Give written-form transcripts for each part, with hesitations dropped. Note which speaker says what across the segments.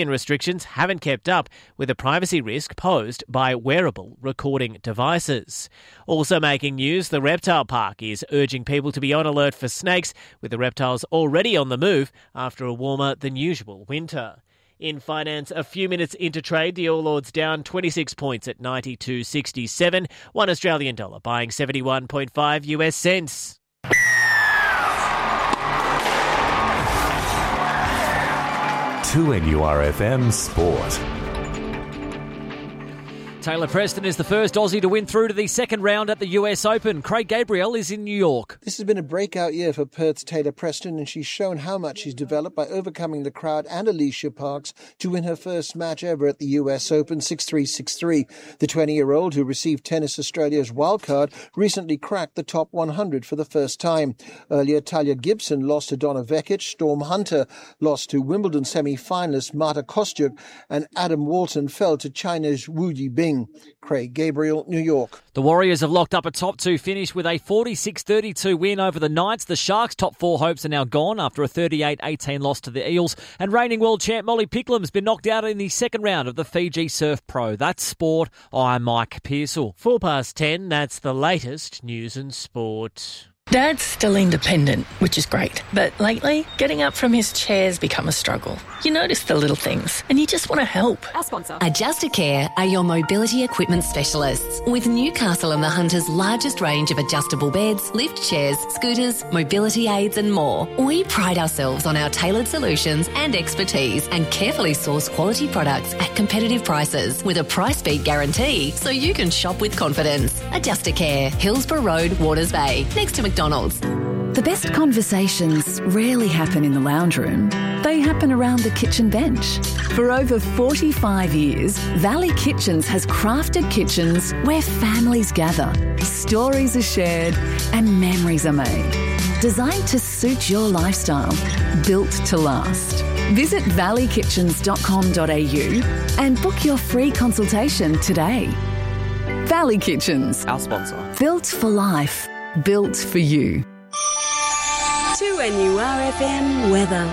Speaker 1: Restrictions haven't kept up with the privacy risk posed by wearable recording devices. Also making news, the Reptile Park is urging people to be on alert for snakes, with the reptiles already on the move after a warmer than usual winter. In finance, a few minutes into trade, the All Ords down 26 points at 92.67, $1 Australian dollar buying 71.5 US cents.
Speaker 2: To NURFM Sport.
Speaker 3: Taylor Preston is the first Aussie to win through to the second round at the US Open. Craig Gabriel is in New York.
Speaker 4: This has been a breakout year for Perth's Taylor Preston, and she's shown how much she's developed by overcoming the crowd and Alicia Parks to win her first match ever at the US Open, 6-3, 6-3. The 20-year-old, who received Tennis Australia's wildcard, recently cracked the top 100 for the first time. Earlier, Talia Gibson lost to Donna Vekic, Storm Hunter lost to Wimbledon semi-finalist Marta Kostyuk, and Adam Walton fell to China's Wu Yibing. Craig Gabriel, New York.
Speaker 3: The Warriors have locked up a top two finish with a 46-32 win over the Knights. The Sharks' top four hopes are now gone after a 38-18 loss to the Eels. And reigning world champ Molly Picklam's been knocked out in the second round of the Fiji Surf Pro. That's sport. I'm Mike Pearsall.
Speaker 1: 10, that's the latest news and sport.
Speaker 5: Dad's still independent, which is great. But lately, getting up from his chair's become a struggle. You notice the little things, and you just want to help.
Speaker 6: Our sponsor.
Speaker 7: Adjustacare are your mobility equipment specialists. With Newcastle and the Hunter's largest range of adjustable beds, lift chairs, scooters, mobility aids and more. We pride ourselves on our tailored solutions and expertise and carefully source quality products at competitive prices with a price beat guarantee so you can shop with confidence. Adjustacare, Hillsborough Road, Waters Bay, next to McDonald's.
Speaker 8: The best conversations rarely happen in the lounge room. They happen around the kitchen bench. For over 45 years, Valley Kitchens has crafted kitchens where families gather, stories are shared and memories are made. Designed to suit your lifestyle, built to last. Visit valley-kitchens.com.au and book your free consultation today. Valley Kitchens.
Speaker 6: Our sponsor.
Speaker 8: Built for life. Built for you.
Speaker 9: To NURFM weather.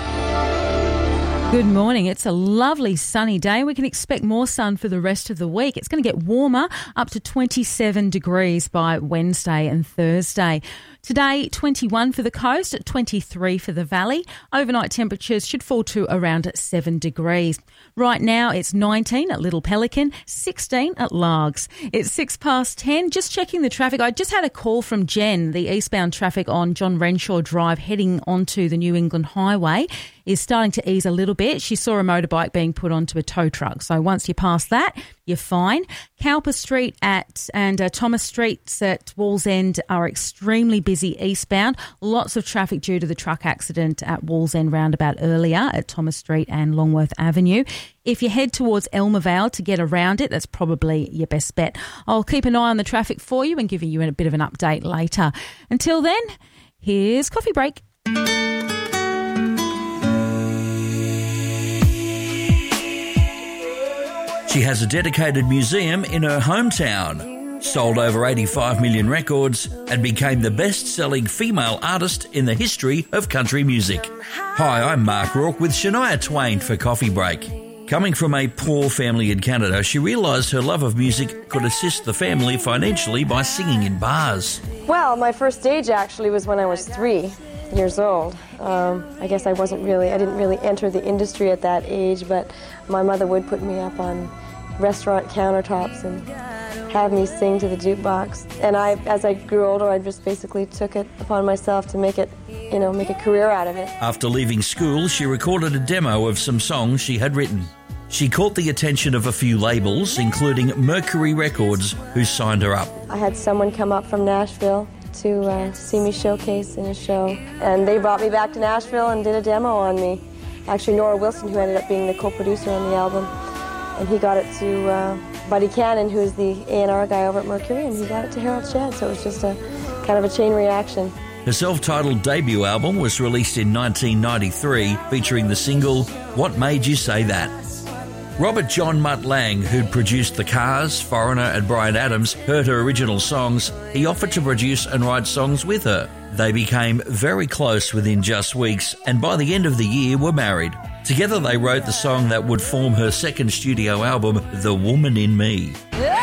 Speaker 10: Good morning. It's a lovely sunny day. We can expect more sun for the rest of the week. It's going to get warmer, up to 27 degrees by Wednesday and Thursday. Today, 21 for the coast, 23 for the valley. Overnight temperatures should fall to around 7 degrees. Right now, it's 19 at Little Pelican, 16 at Largs. It's 10:06. Just checking the traffic. I just had a call from Jen. The eastbound traffic on John Renshaw Drive heading onto the New England Highway is starting to ease a little bit. She saw a motorbike being put onto a tow truck. So once you pass that, you're fine. Cowper Street and Thomas Streets at Wallsend are extremely busy eastbound. Lots of traffic due to the truck accident at Wallsend roundabout earlier at Thomas Street and Longworth Avenue. If you head towards Elmer Vale to get around it, that's probably your best bet. I'll keep an eye on the traffic for you and give you a bit of an update later. Until then, here's Coffee Break.
Speaker 11: She has a dedicated museum in her hometown, sold over 85 million records, and became the best-selling female artist in the history of country music. Hi, I'm Mark Rourke with Shania Twain for Coffee Break. Coming from a poor family in Canada, she realised her love of music could assist the family financially by singing in bars.
Speaker 12: Well, my first stage actually was when I was 3 years old. I guess I didn't really enter the industry at that age, but my mother would put me up on restaurant countertops and have me sing to the jukebox. And as I grew older, I just basically took it upon myself to make a career out of it.
Speaker 11: After leaving school, she recorded a demo of some songs she had written. She caught the attention of a few labels, including Mercury Records, who signed her up.
Speaker 12: I had someone come up from Nashville to see me showcase in a show, and they brought me back to Nashville and did a demo on me. Actually, Nora Wilson, who ended up being the co-producer on the album, and he got it to Buddy Cannon, who's the A&R guy over at Mercury, and he got it to Harold Shedd, so it was just a kind of a chain reaction.
Speaker 11: Her self-titled debut album was released in 1993, featuring the single, What Made You Say That? Robert John Mutt Lang, who'd produced The Cars, Foreigner and Bryan Adams, heard her original songs. He offered to produce and write songs with her. They became very close within just weeks, and by the end of the year were married. Together they wrote the song that would form her second studio album, The Woman in Me.
Speaker 6: Yeah.